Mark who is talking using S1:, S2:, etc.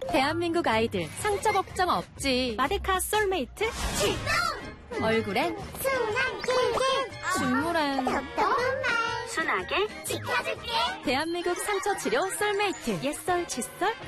S1: 대한민국 아이들 상처 걱정 없지. 마데카 솔메이트
S2: 출동!
S1: 얼굴엔
S2: 순한 킬킬
S1: 중물엔
S2: 답답한 말
S1: 순하게
S2: 지켜줄게.
S1: 대한민국 상처 치료 솔메이트 옛설 칫솔